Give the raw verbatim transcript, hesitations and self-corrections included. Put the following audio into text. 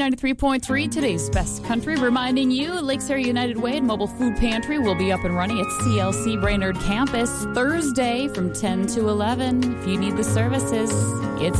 ninety-three point three, today's best country, reminding you Lakes Area United Way and Mobile Food Pantry will be up and running at C L C Brainerd Campus Thursday from ten to eleven. If you need the services, it's